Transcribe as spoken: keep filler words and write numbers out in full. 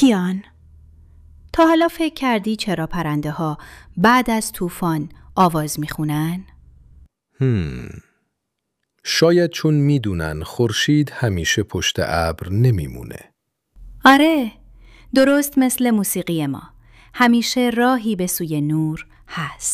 کیان؟ تا حالا فکر کردی چرا پرنده ها بعد از طوفان آواز میخونن؟ هم. شاید چون میدونن خورشید همیشه پشت ابر نمیمونه. آره، درست مثل موسیقی ما. همیشه راهی به سوی نور هست.